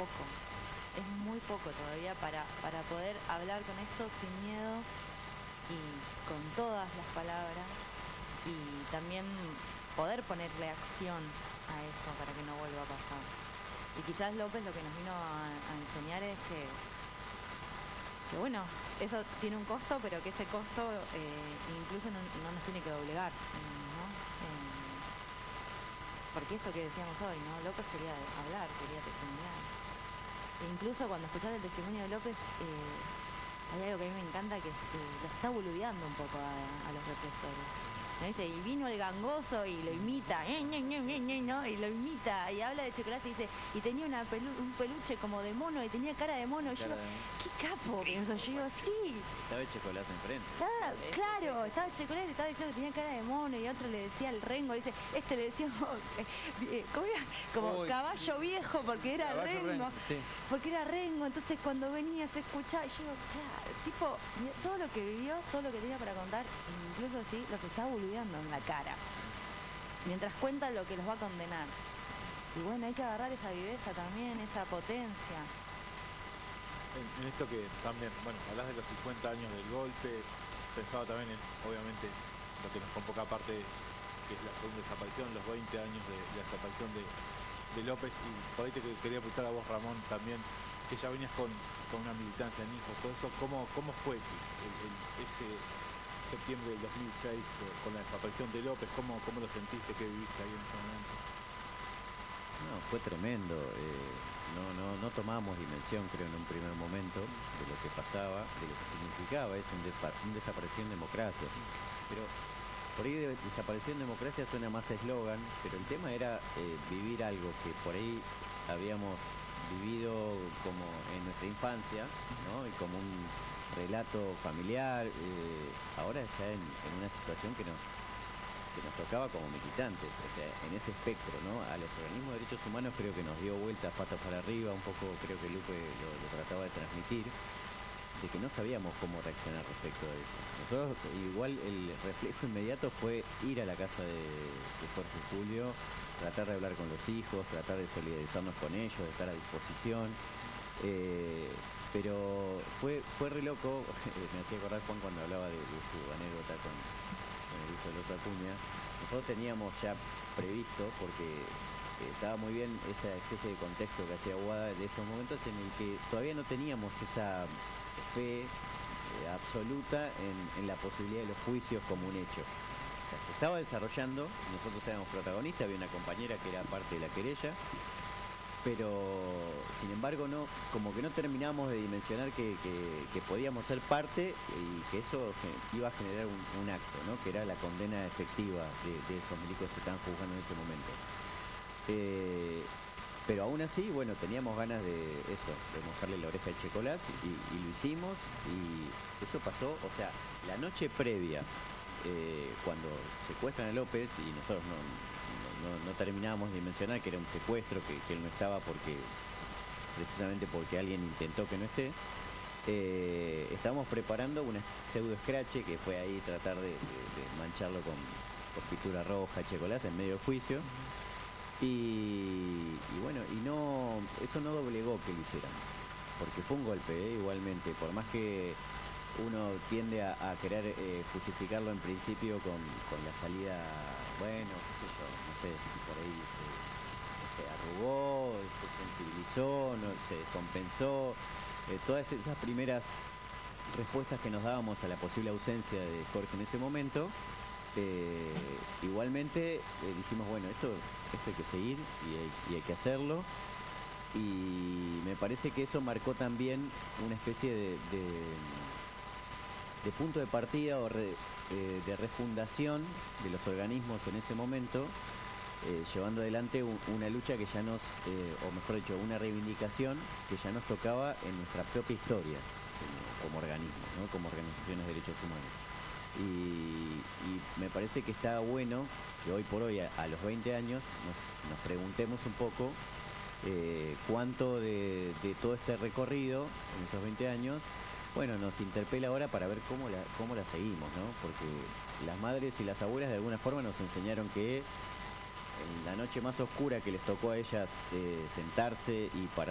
poco. Es muy poco todavía para poder hablar con esto sin miedo y con todas las palabras y también poder ponerle acción a eso para que no vuelva a pasar. Y quizás López lo que nos vino a enseñar es que bueno, eso tiene un costo, pero que ese costo incluso no nos tiene que doblegar, ¿no? Porque esto que decíamos hoy, ¿no? López quería hablar, quería testimoniar. E incluso cuando escuchás el testimonio de López, hay algo que a mí me encanta, que lo está boludeando un poco a los represores. ¿No? ¿Viste? Y vino el gangoso y lo imita, ¿no? Y lo imita, y habla de chocolate y dice, y tenía un peluche como de mono, y tenía cara de mono. Y yo digo, qué capo, pienso yo, digo, sí. Estaba el chocolate enfrente. Claro, estaba el chocolate, estaba diciendo que tenía cara de mono, y otro le decía el rengo, dice, le decía, ¿cómo era? Como caballo viejo, porque era rengo. Sí. Porque era rengo, entonces cuando venía se escuchaba, y yo digo, claro, tipo, todo lo que vivió, todo lo que tenía para contar, incluso así, lo que está boludeando en la cara, mientras cuenta lo que los va a condenar. Y bueno, hay que agarrar esa viveza también, esa potencia. En esto que también, bueno, hablas de los 50 años del golpe, pensaba también en, obviamente, lo que nos convoca aparte, que es la segunda desaparición, los 20 años de la desaparición de López, y por ahí te quería preguntar a vos, Ramón, también, que ya venías con una militancia en hijos, todo eso, ¿cómo fue ese septiembre del 2006 con la desaparición de López? ¿Cómo lo sentiste, que viviste ahí en ese momento? No, fue tremendo. No tomábamos dimensión, creo, en un primer momento de lo que pasaba, de lo que significaba eso, un desapareció en democracia. Pero por ahí desapareció en democracia suena más eslogan, pero el tema era vivir algo que por ahí habíamos vivido como en nuestra infancia, ¿no? Y como un relato familiar, ahora ya en una situación que nos tocaba como militantes, o sea, en ese espectro, ¿no? A los organismos de derechos humanos creo que nos dio vueltas patas para arriba, un poco creo que Lupe lo trataba de transmitir, de que no sabíamos cómo reaccionar respecto a eso. Nosotros, igual el reflejo inmediato fue ir a la casa de Jorge Julio, tratar de hablar con los hijos, tratar de solidarizarnos con ellos, de estar a disposición. Pero fue re loco, me hacía acordar Juan cuando hablaba de su anécdota con el uso de Losa Acuña. Nosotros teníamos ya previsto, porque estaba muy bien esa especie de contexto que hacía Aguada de esos momentos en el que todavía no teníamos esa fe absoluta en la posibilidad de los juicios como un hecho. O sea, se estaba desarrollando, nosotros éramos protagonistas, había una compañera que era parte de la querella, pero sin embargo como que no terminamos de dimensionar que podíamos ser parte y que eso iba a generar un acto, ¿no? Que era la condena efectiva de esos milicos que estaban juzgando en ese momento. Pero aún así, bueno, teníamos ganas de eso, de mojarle la oreja al Checolás y lo hicimos, y eso pasó, o sea, la noche previa, cuando secuestran a López, y nosotros no terminábamos de mencionar que era un secuestro, que él no estaba precisamente porque alguien intentó que no esté. Estábamos preparando una pseudo escrache que fue ahí tratar de mancharlo con pintura roja, Checolás en medio del juicio. Y bueno, eso no doblegó que lo hicieran, porque fue un golpe, igualmente, por más que uno tiende a querer justificarlo en principio con la salida, bueno, qué sé yo, no sé, por ahí se arrugó, se sensibilizó, se descompensó, todas esas primeras respuestas que nos dábamos a la posible ausencia de Jorge en ese momento, igualmente dijimos, bueno, esto hay que seguir y hay que hacerlo, y me parece que eso marcó también una especie de punto de partida o de refundación de los organismos en ese momento, llevando adelante una lucha que ya o mejor dicho, una reivindicación que ya nos tocaba en nuestra propia historia como organismo, ¿no? Como organizaciones de derechos humanos. Y me parece que está bueno que hoy por hoy, a los 20 años, nos preguntemos un poco cuánto de todo este recorrido en estos 20 años, bueno, nos interpela ahora para ver cómo la seguimos, ¿no? Porque las madres y las abuelas de alguna forma nos enseñaron que en la noche más oscura que les tocó a ellas sentarse y parar